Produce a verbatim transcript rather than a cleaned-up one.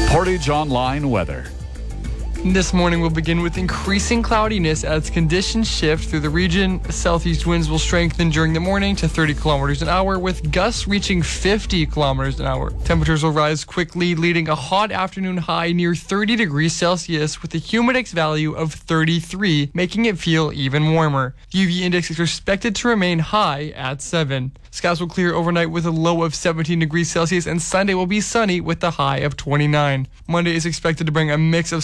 Portage Online weather. This morning will begin with increasing cloudiness as conditions shift through the region. Southeast winds will strengthen during the morning to thirty kilometers an hour, with gusts reaching fifty kilometers an hour. Temperatures will rise quickly, leading a hot afternoon high near thirty degrees Celsius with a humidex value of thirty-three, making it feel even warmer. The U V index is expected to remain high at seven. Skies will clear overnight with a low of seventeen degrees Celsius, and Sunday will be sunny with a high of twenty-nine. Monday is expected to bring a mix of